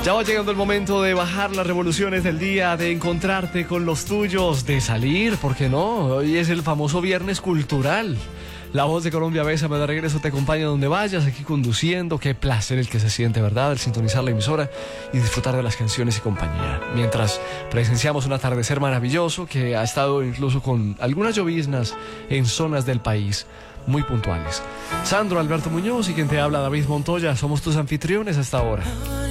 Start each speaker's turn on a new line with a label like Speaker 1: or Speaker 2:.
Speaker 1: Ya va llegando el momento de bajar las revoluciones del día, de encontrarte con los tuyos, de salir, ¿por qué no? Hoy es el famoso viernes cultural. La Voz de Colombia Bésame de regreso te acompaña donde vayas, aquí conduciendo. Qué placer el que se siente, ¿verdad? El sintonizar la emisora y disfrutar de las canciones y compañía. Mientras presenciamos un atardecer maravilloso que ha estado incluso con algunas lloviznas en zonas del país muy puntuales. Sandro Alberto Muñoz y quien te habla David Montoya, somos tus anfitriones hasta ahora.